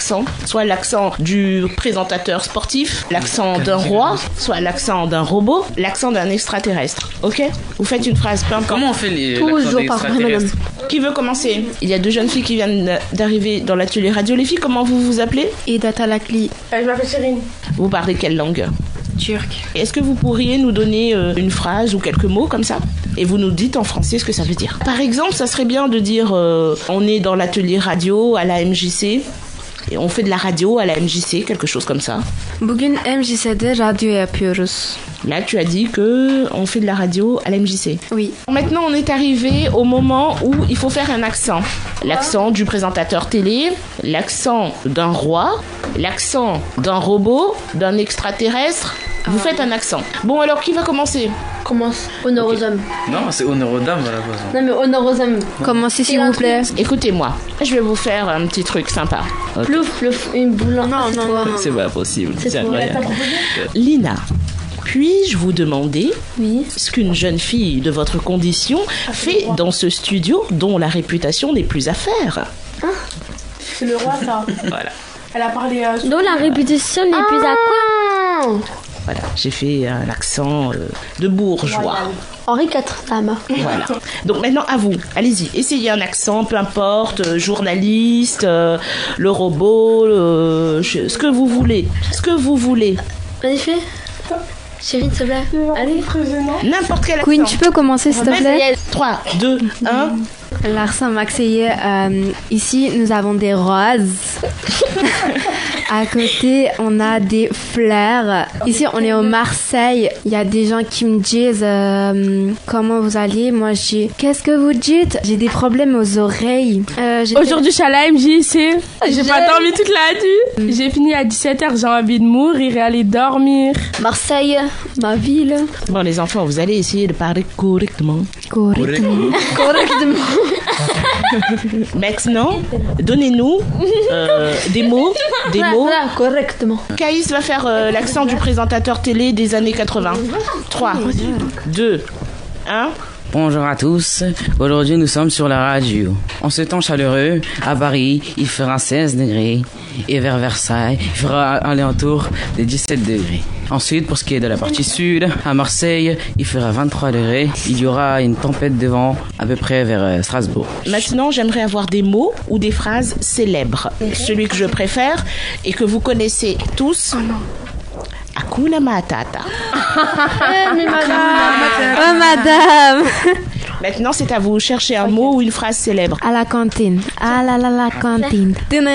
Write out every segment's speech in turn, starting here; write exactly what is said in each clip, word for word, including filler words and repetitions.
accent, soit l'accent du présentateur sportif, l'accent d'un roi, soit l'accent d'un robot, l'accent d'un extraterrestre. Ok? Vous faites une phrase, peu importe. Comment on fait les Toujours par extraterrestres? Qui veut commencer? Il y a deux jeunes filles qui viennent d'arriver dans l'atelier radio. Les filles, comment vous vous appelez? Ida Talakli. Euh, je m'appelle Cyrine. Vous parlez quelle langue? Turc. Est-ce que vous pourriez nous donner euh, une phrase ou quelques mots comme ça? Et vous nous dites en français ce que ça veut dire. Par exemple, ça serait bien de dire euh, on est dans l'atelier radio à la M J C. Et on fait de la radio à la M J C, quelque chose comme ça. Bugün M J C'de radyo yapıyoruz. Là, tu as dit que on fait de la radio à la M J C. Oui. Maintenant, on est arrivé au moment où il faut faire un accent. L'accent du présentateur télé, l'accent d'un roi, l'accent d'un robot, d'un extraterrestre. Vous faites un accent. Bon, alors, qui va commencer? Commence. Honneur aux hommes. Non, c'est honneur aux dames à la base. Non, mais honneur aux hommes. Commencez s'il vous plaît. Écoutez-moi, je vais vous faire un petit truc sympa. Okay. Plouf, plouf, une boule. Non, non, non. C'est pas possible. C'est trop. Incroyable. Lina, puis-je vous demander oui. ce qu'une jeune fille de votre condition fait dans ce studio dont la réputation n'est plus à faire? Hein? C'est le roi, ça. Voilà. Elle a parlé... Euh, dont la réputation n'est plus à quoi? Voilà, j'ai fait un accent euh, de bourgeois. Henri quatre, dame. Voilà. Donc maintenant, à vous. Allez-y, essayez un accent, peu importe, euh, journaliste, euh, le robot, euh, ce que vous voulez. Ce que vous voulez. Vas-y, fais. Chérie, s'il te plaît. Allez. N'importe quel accent. Queen, tu peux commencer s'il te plaît? trois, deux, un. L'accent marseillais, euh, ici nous avons des roses. À côté, on a des fleurs. Ici, on est au Marseille. Il y a des gens qui me disent euh, comment vous allez. Moi, je dis qu'est-ce que vous dites? J'ai des problèmes aux oreilles. Euh, Aujourd'hui, je suis à la M J C. J'ai pas dormi toute la nuit. J'ai fini à dix-sept heures. J'ai envie de mourir et aller dormir. Marseille, ma ville. Bon, les enfants, vous allez essayer de parler correctement. Correctement. Correctement. Maintenant, donnez-nous euh, des mots, des mots. Voilà, correctement. Caïs va faire euh, l'accent du présentateur télé des années quatre-vingts. trois, deux, un. Bonjour à tous, aujourd'hui nous sommes sur la radio. En ce temps chaleureux, à Paris, il fera seize degrés et vers Versailles, il fera alentour de dix-sept degrés. Ensuite, pour ce qui est de la partie sud, à Marseille, il fera vingt-trois degrés. Il y aura une tempête de vent à peu près vers Strasbourg. Maintenant, j'aimerais avoir des mots ou des phrases célèbres. Celui que je préfère et que vous connaissez tous. Hakuna Matata. Eh, mais madame. Oh madame. Maintenant, c'est à vous. Cherchez un mot ou une phrase célèbre. À la cantine. À la la la cantine.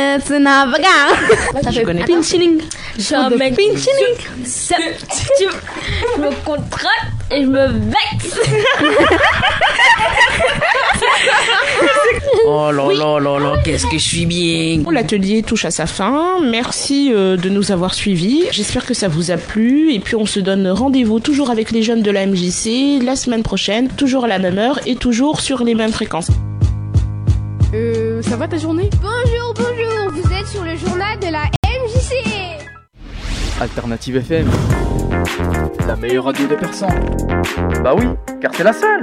Je connais pas. Pinchiling. Je suis un mec. Pinchiling. Je me contracte et je me vexe. Oh là là là là, qu'est-ce que je suis bien. L'atelier touche à sa fin. Merci euh, de nous avoir suivis. J'espère que ça vous a plu. Et puis, on se donne rendez-vous toujours avec les jeunes de la M J C la semaine prochaine, toujours à la même heure et toujours sur les mêmes fréquences. Euh, ça va ta journée? Bonjour, bonjour. Vous êtes sur le journal de la M J C. Alternative F M, la meilleure radio de Persan. Bah oui, car c'est la seule.